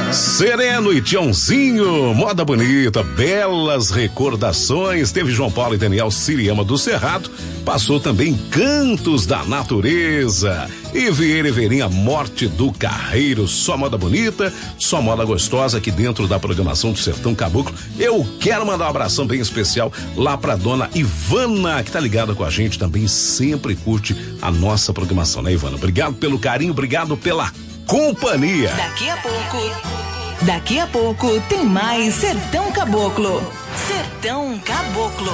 Sereno e Tiãozinho, moda bonita, belas recordações. Teve João Paulo e Daniel Siriema do Cerrado, passou também Cantos da Natureza. E Vieira e Verinha, Morte do Carreiro, só moda bonita, só moda gostosa aqui dentro da programação do Sertão Caboclo. Eu quero mandar um abração bem especial lá pra dona Ivana, que tá ligada com a gente também, sempre curte a nossa programação, né, Ivana? Obrigado pelo carinho, obrigado pela companhia. Daqui a pouco tem mais Sertão Caboclo. Sertão Caboclo.